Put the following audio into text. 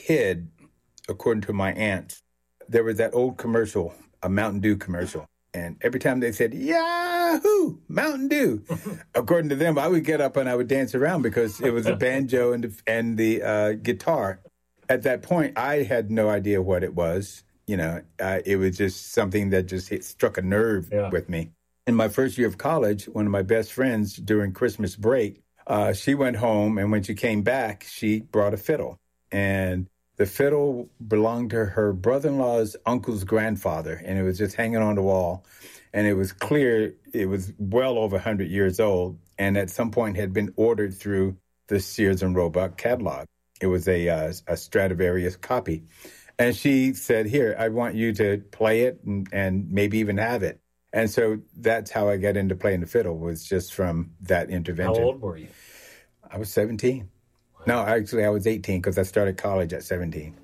kid, according to my aunt, there was that old commercial, a Mountain Dew commercial. And every time they said, Yahoo, Mountain Dew, according to them, I would get up and I would dance around because it was a banjo and the guitar. At that point, I had no idea what it was. It was just something that just struck a nerve with me. In my first year of college, one of my best friends during Christmas break, she went home, and when she came back, she brought a fiddle. And the fiddle belonged to her brother-in-law's uncle's grandfather, and it was just hanging on the wall. And it was clear it was well over 100 years old, and at some point had been ordered through the Sears and Roebuck catalog. It was a Stradivarius copy. And she said, here, I want you to play it and maybe even have it. And so that's how I got into playing the fiddle, was just from that intervention. How old were you? I was 17. Wow. No, actually, I was 18 because I started college at 17.